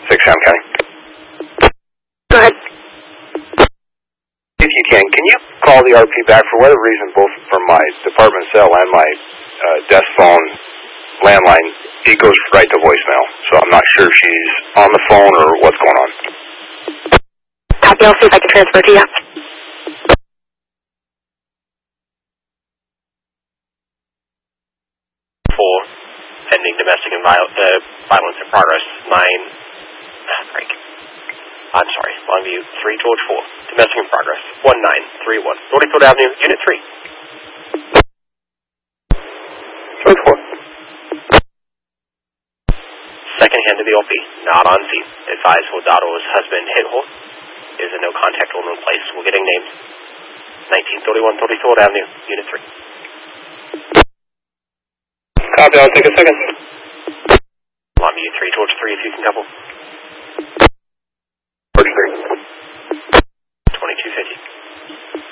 6 Sound County. Go ahead. If you can you call the RP back for whatever reason, both from my department cell and my desk phone landline, it goes right to voicemail. So I'm not sure if she's on the phone or what's going on. Copy, I'll see if I can transfer to you. Pending domestic and violence in progress, 9, Longview, 3 George 4, domestic in progress, 1931, Northfield Avenue, Unit 3. George 4. Second hand to the LP, not on scene. Advise Wodado's husband, Hidhol, is a no contact order in place. We're getting names. 1931, Northfield Avenue, Unit 3. Copy, I'll take a second. Longview, 3 George 3, if you can couple.